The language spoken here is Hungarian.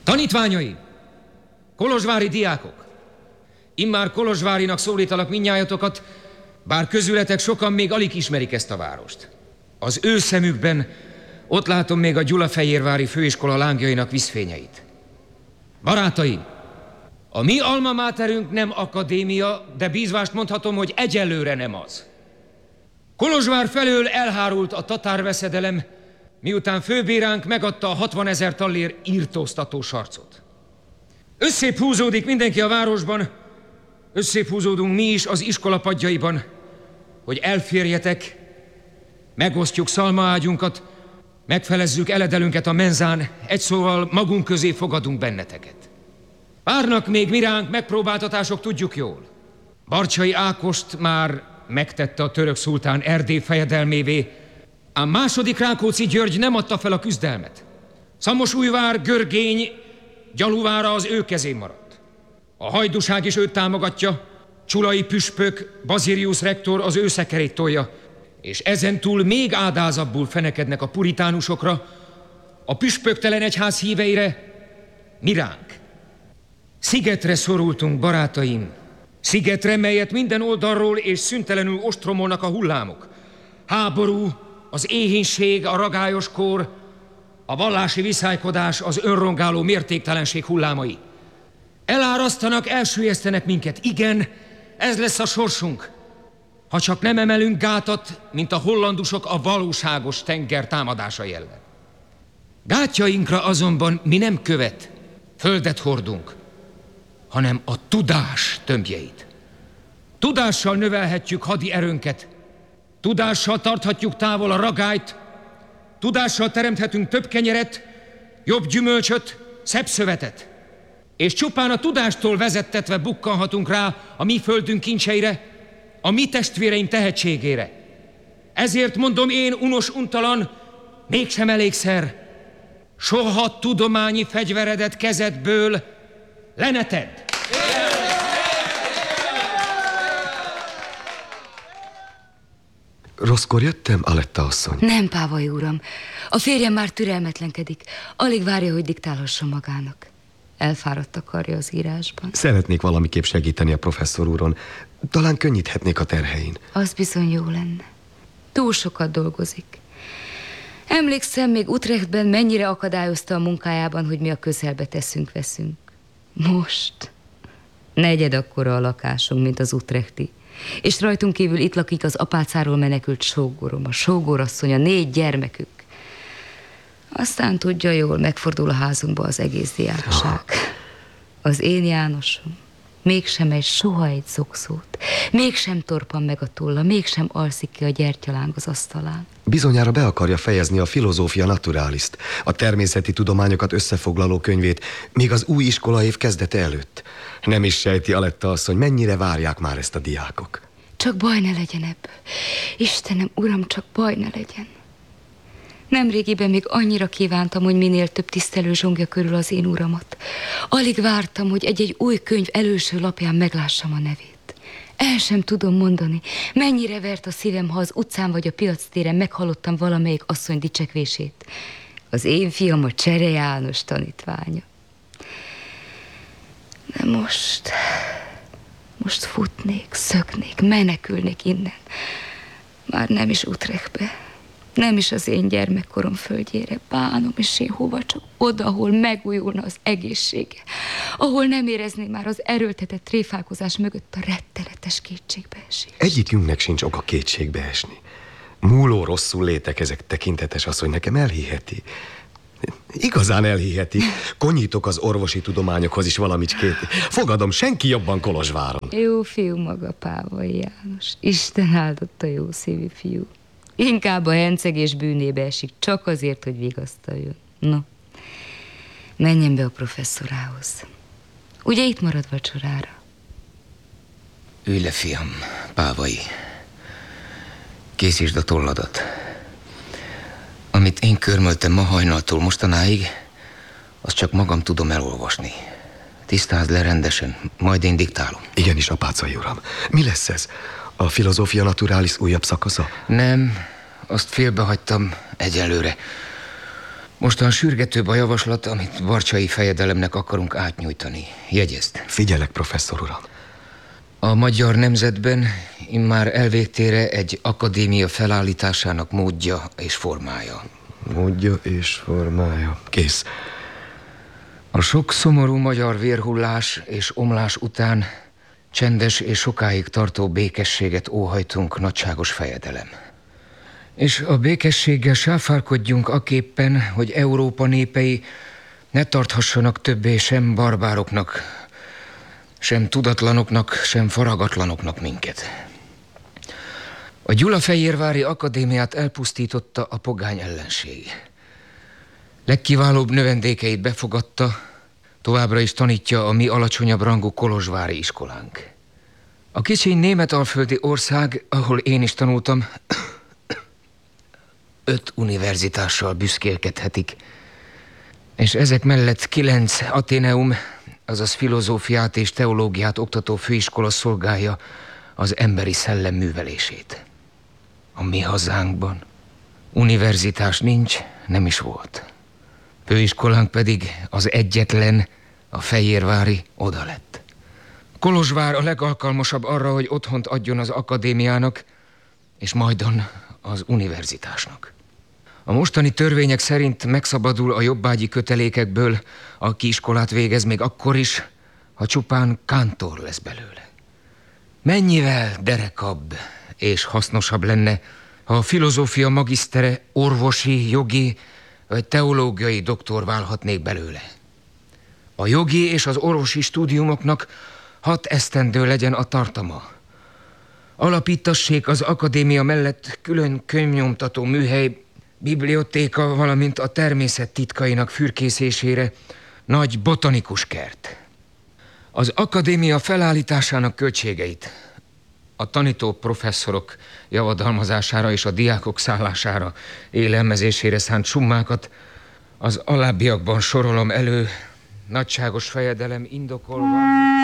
Tanítványaim, kolozsvári diákok, immár kolozsvárinak szólítalak mindnyájatokat, bár közületek sokan még alig ismerik ezt a várost. Az ő szemükben ott látom még a Gyulafehérvári főiskola lángjainak vízfényeit. Barátaim, a mi alma máterünk nem akadémia, de bízvást mondhatom, hogy egyelőre nem az. Kolozsvár felől elhárult a tatárveszedelem, miután főbíránk megadta a 60 000 tallér írtóztató sarcot. Összép húzódik mindenki a városban, összép húzódunk mi is az iskola padjaiban, hogy elférjetek, megosztjuk szalmaágyunkat, megfelezzük eledelünket a menzán, egy szóval magunk közé fogadunk benneteket. Várnak még miránk megpróbáltatások, tudjuk jól. Barcsay Ákost már megtette a török szultán Erdély fejedelmévé, ám második Rákóczi György nem adta fel a küzdelmet. Szamosújvár, Görgény, Gyaluvára az ő kezén maradt. A hajdúság is őt támogatja, Csulai püspök, Bazilius rektor az ő szekerét tolja, és ezentúl még ádázabbul fenekednek a puritánusokra, a püspöktelen egyház híveire, miránk. Szigetre szorultunk, barátaim, szigetre, melyet minden oldalról és szüntelenül ostromolnak a hullámok. Háború, az éhínség, a ragályos kor, a vallási viszálykodás, az önrongáló mértéktelenség hullámai. Elárasztanak, elsüllyesztenek minket. Igen, ez lesz a sorsunk, ha csak nem emelünk gátat, mint a hollandusok a valóságos tenger támadásai ellen. Gátjainkra azonban mi nem követ, földet hordunk, hanem a tudás tömbjeit. Tudással növelhetjük hadi erőnket, tudással tarthatjuk távol a ragályt, tudással teremthetünk több kenyeret, jobb gyümölcsöt, szebb szövetet. És csupán a tudástól vezettetve bukkanhatunk rá a mi földünk kincseire, a mi testvéreink tehetségére. Ezért mondom én, unos untalan, mégsem elégszer, soha tudományi fegyveredet kezedből le ne tedd. Rosszkor jöttem, Aletta asszony? Nem, Pávai uram. A férjem már türelmetlenkedik. Alig várja, hogy diktálhassa magának. Elfáradt a karja az írásban. Szeretnék valamiképp segíteni a professzor úron. Talán könnyíthetnék a terhein. Az bizony jó lenne. Túl sokat dolgozik. Emlékszem, még Utrechtben mennyire akadályozta a munkájában, hogy mi a közelbe teszünk-veszünk. Most negyed akkora a lakásunk, mint az utrechti. És rajtunk kívül itt lakik az apácáról menekült sógorom, a sógorasszony, a 4 gyermekük. Aztán tudja jól, megfordul a házunkba az egész diákság. Az én Jánosom mégsem egy soha egy zokszót, mégsem torpan meg a tolla, mégsem alszik ki a gyertyaláng az asztalán. Bizonyára be akarja fejezni a Philosophia Naturalist, a természeti tudományokat összefoglaló könyvét, még az új iskolaév kezdete előtt. Nem is sejti, Aletta asszony, mennyire várják már ezt a diákok. Csak baj ne legyen ebből. Istenem, uram, csak baj ne legyen. Nemrégiben még annyira kívántam, hogy minél több tisztelő zsongja körül az én uramat. Alig vártam, hogy egy-egy új könyv előső lapján meglássam a nevét. El sem tudom mondani, mennyire vert a szívem, ha az utcán vagy a piactéren meghallottam valamelyik asszony dicsekvését. Az én fiam a Csere János tanítványa. De most futnék, szöknék, menekülnék innen. Már nem is Utrechtbe, nem is az én gyermekkorom földjére. Bánom is én hova, csak oda, ahol megújulna az egészsége, ahol nem érezné már az erőltetett tréfálkozás mögött a rettenetes kétségbeesés. Egyikünknek sincs oka kétségbe esni. Múló rosszul létek ezek, tekintetes asszony, nekem elhiheti. Igazán elhiheti. Konyítok az orvosi tudományokhoz is valamicskét. Fogadom, senki jobban Kolozsváron. Jó fiú maga, Pávai János. Isten áldotta jó szívű fiú. Inkább a hencegés bűnébe esik, csak azért, hogy vigasztaljon. No, menjen be a professzorához. Ugye itt marad vacsorára? Ülj le, fiam, Pávai. Készítsd a tolladat. Amit én körmöltem ma hajnaltól mostanáig, azt csak magam tudom elolvasni. Tisztázd le rendesen, majd én diktálom. Igenis, apácai uram. Mi lesz ez? A Philosophia Naturalis újabb szakasza? Nem, azt félbehagytam egyelőre. Mostan sürgetőbb a javaslat, amit Barcsay fejedelemnek akarunk átnyújtani. Jegyezd. Figyelek, professzor uram. A Magyar Nemzetben immár elvégtére egy akadémia felállításának módja és formája. Módja és formája. Kész. A sok szomorú magyar vérhullás és omlás után csendes és sokáig tartó békességet óhajtunk, nagyságos fejedelem. És a békességgel sáfárkodjunk aképpen, hogy Európa népei ne tarthassanak többé sem barbároknak, sem tudatlanoknak, sem faragatlanoknak minket. A Gyulafehérvári Akadémiát elpusztította a pogány ellenség. Legkiválóbb növendékeit befogadta, továbbra is tanítja a mi alacsonyabb rangú kolozsvári iskolánk. A kicsi németalföldi ország, ahol én is tanultam, 5 univerzitással büszkélkedhetik, és ezek mellett 9 Atheneum, azaz filozófiát és teológiát oktató főiskola szolgálja az emberi szellem művelését. A mi hazánkban univerzitás nincs, nem is volt. Főiskolánk pedig az egyetlen, a fehérvári oda lett. Kolozsvár a legalkalmasabb arra, hogy otthont adjon az akadémiának, és majdon az univerzitásnak. A mostani törvények szerint megszabadul a jobbágyi kötelékekből, aki iskolát végez még akkor is, ha csupán kántor lesz belőle. Mennyivel derekabb és hasznosabb lenne, ha a filozófia magisztere orvosi, jogi vagy teológiai doktor válhatnék belőle. A jogi és az orvosi stúdiumoknak 6 esztendő legyen a tartama. Alapítassék az akadémia mellett külön könyvnyomtató műhely, bibliotéka, valamint a természet titkainak fürkészésére nagy botanikus kert. Az akadémia felállításának költségeit a tanító professzorok javadalmazására és a diákok szállására, élelmezésére szánt summákat az alábbiakban sorolom elő, nagyságos fejedelem indokolva...